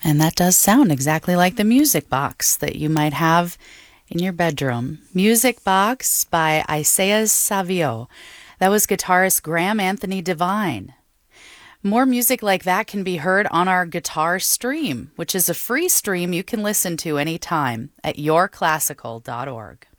And that does sound exactly like the music box that you might have in your bedroom. Music Box by Isaias Savio. That was guitarist Graham Anthony Devine. More music like that can be heard on our Guitar Stream, which is a free stream you can listen to anytime at yourclassical.org.